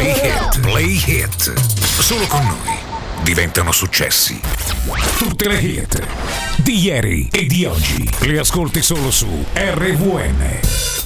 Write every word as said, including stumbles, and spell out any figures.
Play Hit, Play Hit. Solo con noi diventano successi. Tutte le hit di ieri e di oggi le ascolti solo su R V N.